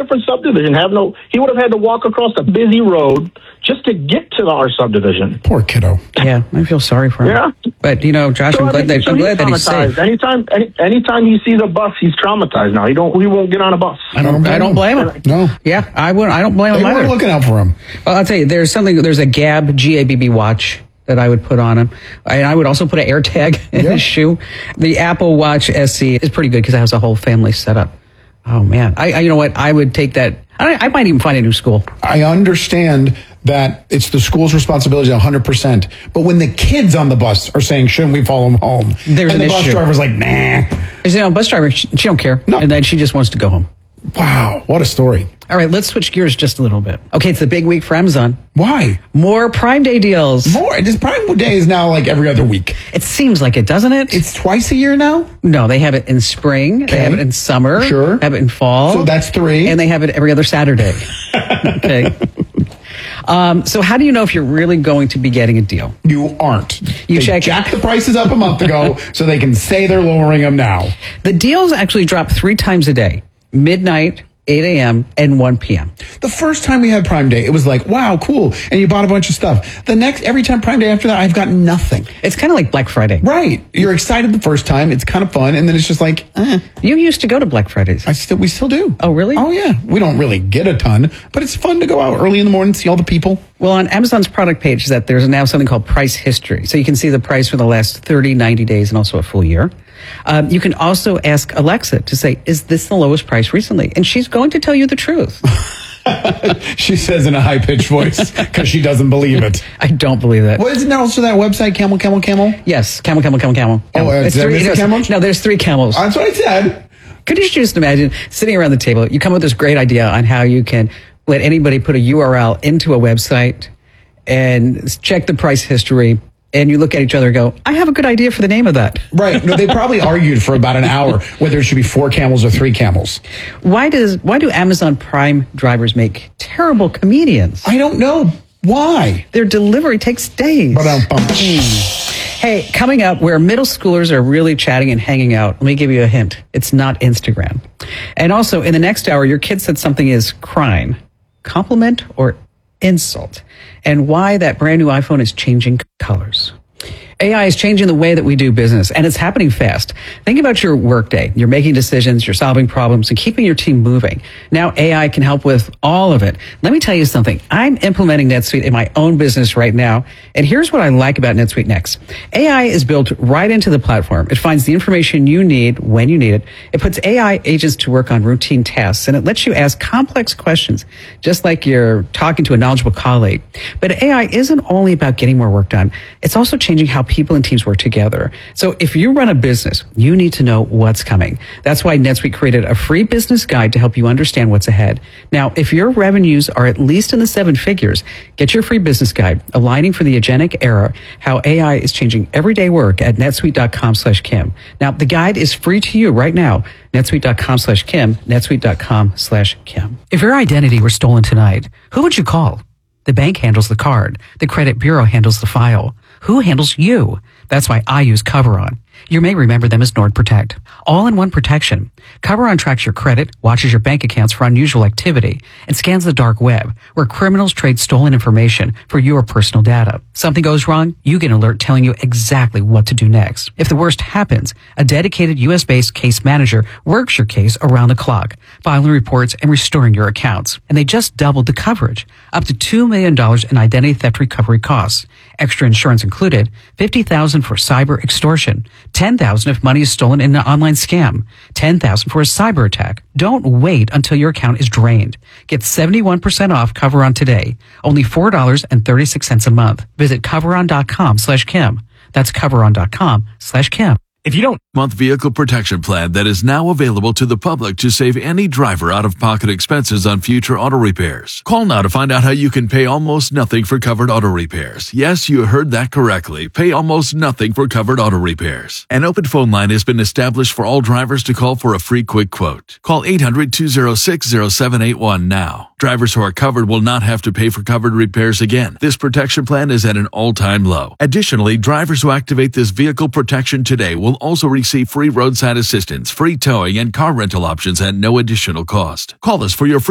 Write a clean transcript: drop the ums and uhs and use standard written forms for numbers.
different subdivision. He would have had to walk across a busy road just to get to our subdivision. Poor kiddo. Yeah, I feel sorry for him. Yeah. But, Josh, I'm glad that he's safe. Anytime he sees a bus, he's traumatized now. He won't get on a bus. I don't blame him. No. Yeah, I don't blame him They either. weren't looking out for him. Well, I'll tell you, there's a G-A-B-B watch that I would put on him. And I would also put an AirTag in his shoe. The Apple Watch SE is pretty good because it has a whole family setup. Oh, man. You know what? I would take that. I might even find a new school. I understand that it's the school's responsibility 100%. But when the kids on the bus are saying, shouldn't we follow them home? There's and the an bus issue. driver's like, nah. Bus driver, she don't care. No. And then she just wants to go home. Wow, what a story. All right, let's switch gears just a little bit. Okay, it's the big week for Amazon. Why? More Prime Day deals. More. Just Prime Day is now like every other week. It seems like it, doesn't it? It's twice a year now? No, they have it in spring. Okay. They have it in summer. Sure. They have it in fall. So that's 3. And they have it every other Saturday. Okay. So how do you know if you're really going to be getting a deal? You aren't. You They check- jacked the prices up a month ago so they can say they're lowering them now. The deals actually drop 3 times a day. Midnight, 8 a.m., and 1 p.m. The first time we had Prime Day, it was like, wow, cool. And you bought a bunch of stuff. Every time Prime Day after that, I've got nothing. It's kind of like Black Friday. Right. You're excited the first time. It's kind of fun. And then it's just like, You used to go to Black Fridays. we still do. Oh, really? Oh, yeah. We don't really get a ton, but it's fun to go out early in the morning, see all the people. Well, on Amazon's product page, there's now something called price history. So you can see the price for the last 30, 90 days, and also a full year. You can also ask Alexa to say, is this the lowest price recently? And she's going to tell you the truth. She says in a high-pitched voice because she doesn't believe it. I don't believe that. Well, isn't there also that website, Camel? Yes, camel. Oh, It's did I miss a camel? No, there's 3 camels. That's what I said. Could you just imagine sitting around the table, you come up with this great idea on how you can let anybody put a URL into a website and check the price history, and you look at each other and go, I have a good idea for the name of that. Right. No, they probably argued for about an hour whether it should be 4 camels or 3 camels. Why do Amazon Prime drivers make terrible comedians? I don't know. Why? Their delivery takes days. Hey, coming up, where middle schoolers are really chatting and hanging out, let me give you a hint. It's not Instagram. And also, in the next hour, your kid said something is crime, compliment, or insult, and why that brand new iPhone is changing colors. AI is changing the way that we do business, and it's happening fast. Think about your workday. You're making decisions, you're solving problems, and keeping your team moving. Now AI can help with all of it. Let me tell you something. I'm implementing NetSuite in my own business right now, and here's what I like about NetSuite Next. AI is built right into the platform. It finds the information you need when you need it. It puts AI agents to work on routine tasks, and it lets you ask complex questions, just like you're talking to a knowledgeable colleague. But AI isn't only about getting more work done. It's also changing how people and teams work together. So if you run a business, you need to know what's coming. That's why NetSuite created a free business guide to help you understand what's ahead. Now, if your revenues are at least in the 7 figures, get your free business guide, Aligning for the Agentic Era, How AI is Changing Everyday Work at netsuite.com/Kim. Now, the guide is free to you right now. netsuite.com/Kim, netsuite.com/Kim. If your identity were stolen tonight, who would you call? The bank handles the card. The credit bureau handles the file. Who handles you? That's why I use Coveron. You may remember them as NordProtect. All-in-one protection. Coveron tracks your credit, watches your bank accounts for unusual activity, and scans the dark web, where criminals trade stolen information for your personal data. Something goes wrong, you get an alert telling you exactly what to do next. If the worst happens, a dedicated U.S.-based case manager works your case around the clock, filing reports and restoring your accounts. And they just doubled the coverage, up to $2 million in identity theft recovery costs. Extra insurance included, $50,000 for cyber extortion, $10,000 if money is stolen in an online scam, $10,000 for a cyber attack. Don't wait until your account is drained. Get 71% off Coveron today. Only $4.36 a month. Visit Coveron.com/Kim. That's Coveron.com/Kim. If you don't month vehicle protection plan that is now available to the public to save any driver out-of-pocket expenses on future auto repairs. Call now to find out how you can pay almost nothing for covered auto repairs. Yes, you heard that correctly. Pay almost nothing for covered auto repairs. An open phone line has been established for all drivers to call for a free quick quote. Call 800-206-0781 now. Drivers who are covered will not have to pay for covered repairs again. This protection plan is at an all-time low. Additionally, drivers who activate this vehicle protection today will also receive free roadside assistance, free towing, and car rental options at no additional cost. Call us for your free